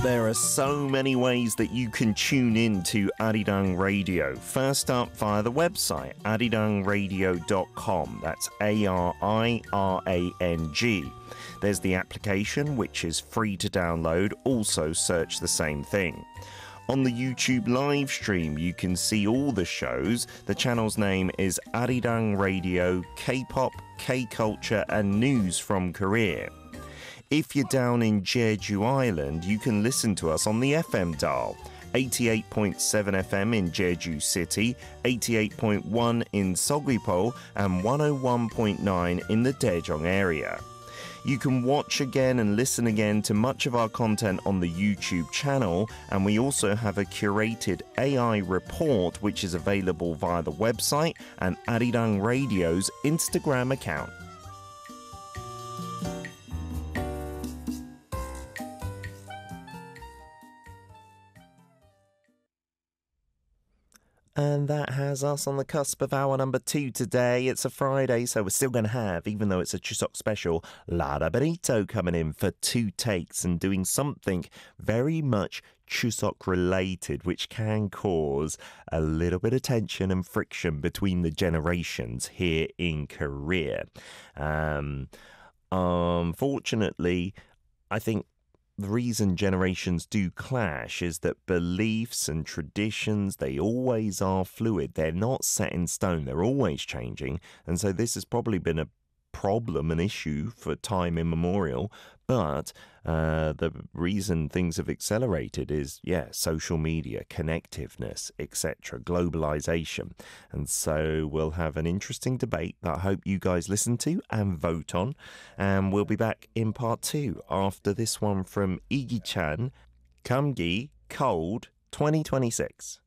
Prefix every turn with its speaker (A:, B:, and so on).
A: There are so many ways that you can tune in to Arirang Radio. First up, via the website, arirangradio.com. That's ARIRANG. There's the application, which is free to download. Also search the same thing. On the YouTube live stream, you can see all the shows. The channel's name is Arirang Radio, K-pop, K-culture and news from Korea. If you're down in Jeju Island, you can listen to us on the FM dial. 88.7 FM in Jeju City, 88.1 in Seogwipo and 101.9 in the Daejeong area. You can watch again and listen again to much of our content on the YouTube channel, and we also have a curated AI report which is available via the website and Arirang Radio's Instagram account. And that has us on the cusp of hour number 2 today. It's a Friday, so we're still going to have, even though it's a Chuseok special, Lara Benito coming in for 2 takes and doing something very much Chuseok related, which can cause a little bit of tension and friction between the generations here in Korea. Unfortunately, I think the reason generations do clash is that beliefs and traditions, they always are fluid. They're not set in stone. They're always changing. And so this has probably been a problem, an issue for time immemorial. But the reason things have accelerated is, social media, connectiveness, etc., globalization. And so we'll have an interesting debate that I hope you guys listen to and vote on. And we'll be back in part 2 after this one from Iggy Chan, Kamgi Cold 2026.